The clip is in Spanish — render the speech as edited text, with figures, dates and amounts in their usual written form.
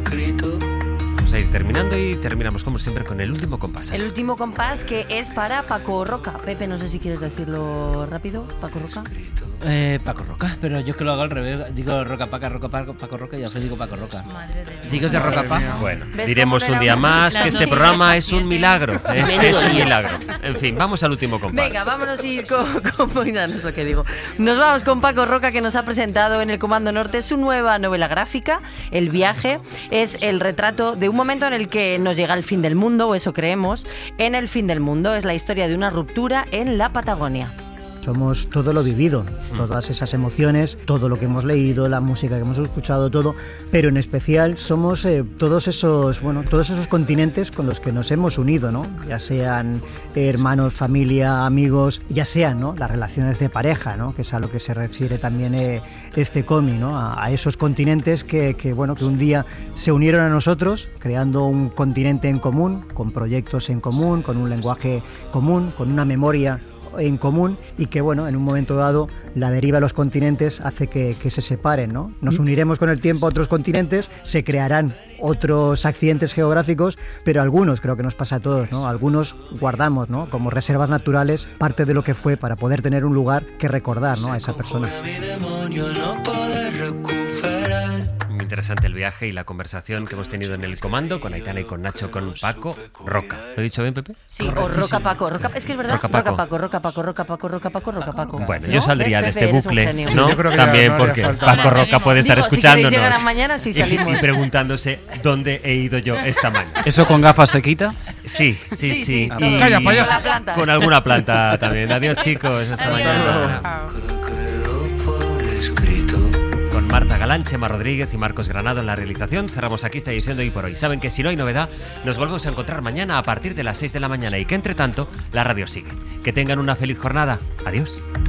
Vamos a ir terminando y terminamos como siempre con el último compás. El último compás que es para Paco Roca. Pepe, no sé si quieres decirlo rápido. Paco Roca. Paco Roca, pero yo es que lo hago al revés. Digo Roca Paca, Paco Roca y después digo Paco Roca. Madre de Dios. Digo que Roca Paca. Bueno, diremos un día más que este programa es un milagro. Es un milagro. En fin, vamos al último compás. Venga, vámonos y no es lo que digo. Nos vamos con Paco Roca, que nos ha presentado en el Comando Norte su nueva novela gráfica, El viaje. Es el retrato de un momento en el que nos llega el fin del mundo, o eso creemos. En el fin del mundo es la historia de una ruptura en la Patagonia. Somos todo lo vivido, todas esas emociones, todo lo que hemos leído, la música que hemos escuchado, todo, pero en especial somos todos esos continentes con los que nos hemos unido, ¿no? Ya sean hermanos, familia, amigos, ya sean, ¿no?, las relaciones de pareja, ¿no?, que es a lo que se refiere también este cómic, ¿no?, a esos continentes que un día se unieron a nosotros, creando un continente en común, con proyectos en común, con un lenguaje común, con una memoria en común, y que en un momento dado la deriva de los continentes hace que se separen, ¿no? Nos uniremos con el tiempo a otros continentes, se crearán otros accidentes geográficos, pero algunos, creo que nos pasa a todos, ¿no?, algunos guardamos, ¿no?, como reservas naturales parte de lo que fue, para poder tener un lugar que recordar, ¿no?, a esa persona. Muy interesante el viaje y la conversación que hemos tenido en el comando con Aitana y con Nacho, con Paco Roca. ¿Lo he dicho bien, Pepe? Sí, o Roca Paco. Es que es verdad. Roca Paco. Bueno, yo saldría de este Pepe, bucle, ¿no? Yo creo que también porque Paco Roca puede estar escuchándonos. Si llegar a mañana, sí salimos. Y preguntándose dónde he ido yo esta mañana. ¿Eso con gafas se quita? Sí. Y Calla, payaso. con alguna planta también. Adiós, chicos. Hasta mañana. Con Marta Galán, Chema Rodríguez y Marcos Granado en la realización, cerramos aquí esta edición de Hoy por Hoy. Saben que si no hay novedad, nos volvemos a encontrar mañana a partir de las 6 de la mañana y que entre tanto la radio sigue. Que tengan una feliz jornada. Adiós.